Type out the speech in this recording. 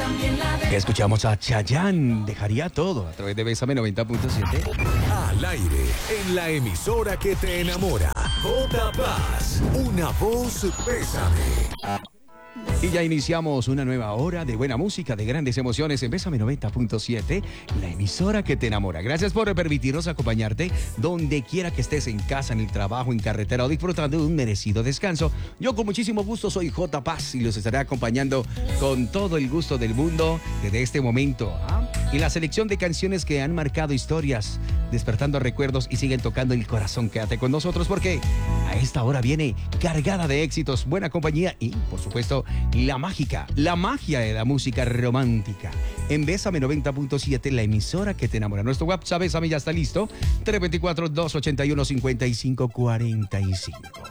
Escuchamos a Chayanne, dejaría todo a través de Bésame 90.7. Al aire, en la emisora que te enamora. J Paz, una voz Bésame. Y ya iniciamos una nueva hora de buena música, de grandes emociones en Bésame 90.7, la emisora que te enamora. Gracias por permitirnos acompañarte donde quiera que estés, en casa, en el trabajo, en carretera o disfrutando de un merecido descanso. Yo con muchísimo gusto soy J Paz y los estaré acompañando con todo el gusto del mundo desde este momento. Y la selección de canciones que han marcado historias, despertando recuerdos y siguen tocando el corazón. Quédate con nosotros porque a esta hora viene cargada de éxitos, buena compañía y, por supuesto, la magia de la música romántica. En Bésame 90.7, la emisora que te enamora. Nuestro WhatsApp, Bésame, ya está listo. 324-281-5545.